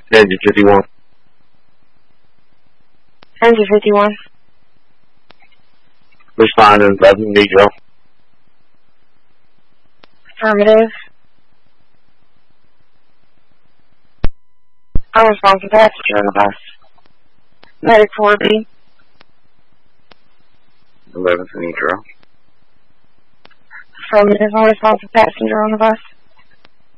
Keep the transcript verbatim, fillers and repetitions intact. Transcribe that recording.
Engine fifty-one. Engine fifty-one. Responding eleven Negro. Affirmative. Unresponsive passenger on the bus. Medic four B. eleventh Negro. Affirmative. Unresponsive passenger on the bus.